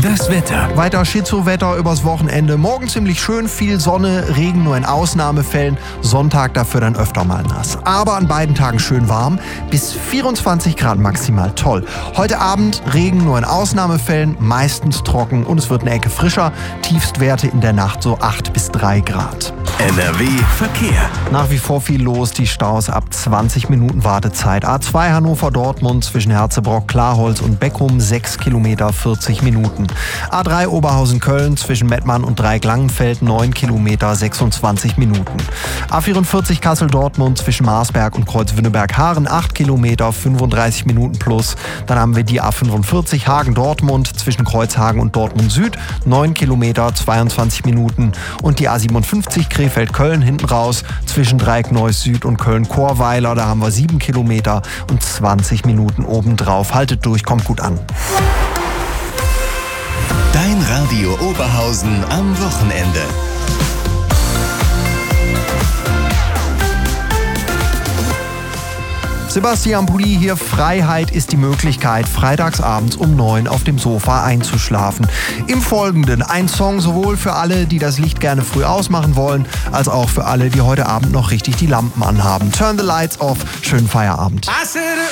Das Wetter. Weiter Schizo-Wetter übers Wochenende. Morgen ziemlich schön, viel Sonne, Regen nur in Ausnahmefällen. Sonntag dafür dann öfter mal nass. Aber an beiden Tagen schön warm. Bis 24 Grad maximal. Toll. Heute Abend Regen nur in Ausnahmefällen, meistens trocken und es wird eine Ecke frischer. Tiefstwerte in der Nacht so 8 bis 3 Grad. NRW Verkehr. Nach wie vor viel los, die Staus ab 20 Minuten Wartezeit. A2 Hannover-Dortmund zwischen Herzebrock, Klarholz und Beckum 6 Kilometer 40 Minuten. A3 Oberhausen-Köln zwischen Mettmann und Dreieck-Langenfeld 9 Kilometer 26 Minuten. A44 Kassel-Dortmund zwischen Marsberg und Kreuzwünneberg-Haaren 8 Kilometer 35 Minuten plus. Dann haben wir die A45 Hagen-Dortmund zwischen Kreuzhagen und Dortmund Süd 9 Kilometer 22 Minuten. Und die A57 Krefeld-Köln hinten raus zwischen Dreieck-Neuss Süd und Köln-Chorweiler. Da haben wir 7 Kilometer und 20 Minuten obendrauf. Haltet durch, kommt gut an. Dein Radio Oberhausen am Wochenende. Sebastian Pulli hier. Freiheit ist die Möglichkeit, freitagsabends um 9 auf dem Sofa einzuschlafen. Im Folgenden ein Song sowohl für alle, die das Licht gerne früh ausmachen wollen, als auch für alle, die heute Abend noch richtig die Lampen anhaben. Turn the lights off. Schönen Feierabend.